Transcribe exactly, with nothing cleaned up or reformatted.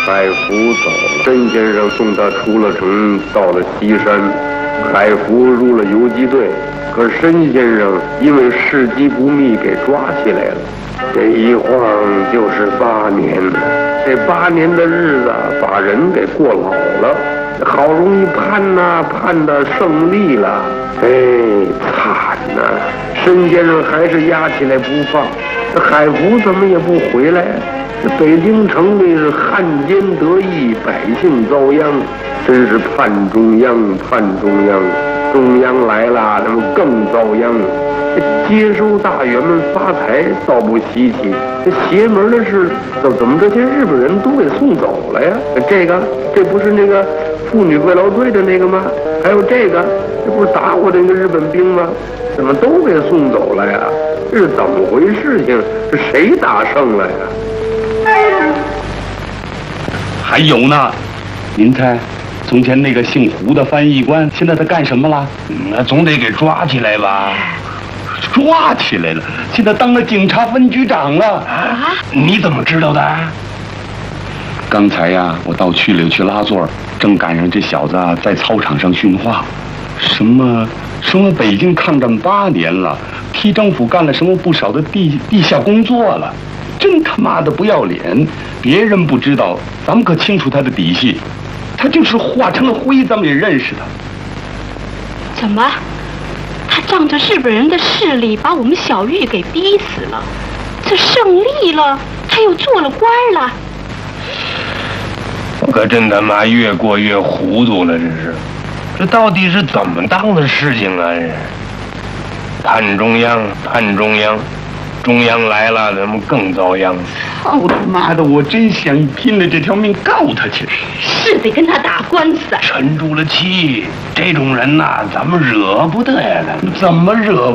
海福走了，申先生送他出了城，到了西山。海福入了游击队，可申先生因为事机不密给抓起来了。这一晃就是八年了，这八年的日子把人给过老了。好容易盼呐、啊，盼到胜利了，哎，惨呐、啊！申先生还是压起来不放，这海福怎么也不回来？这北京城内是汉奸得意，百姓遭殃，真是盼中央，盼中央，中央来了，那么更遭殃。接收大员们发财倒不稀奇，这邪门的事怎怎么这些日本人都给送走了呀？这个这不是那个妇女慰劳队的那个吗？还有这个，这不是打我的那个日本兵吗？怎么都给送走了呀？这是怎么回事情？是谁打胜了呀？ 还有呢，您猜，从前那个姓胡的翻译官，现在他干什么了？ 那总得给抓起来吧。 抓起来了，现在当了警察分局长了。 啊？你怎么知道的？ 刚才呀，我到区里去拉座，正赶上这小子啊在操场上训话，什么什么北京抗战八年了，替政府干了什么不少的地地下工作了，真他妈的不要脸！别人不知道，咱们可清楚他的底细，他就是化成了灰，咱们也认识他。 怎么？他仗着日本人的势力，把我们小玉给逼死了。这胜利了，他又做了官了。 我可真他妈越过越糊涂了，这是，这到底是怎么当的事情啊？这盼中央，盼中央，中央来了，咱们更遭殃。 操他妈的！我真想拼了这条命告他去。 是得跟他打官司啊！ 沉住了气，这种人呐、啊，咱们惹不得呀。 怎么惹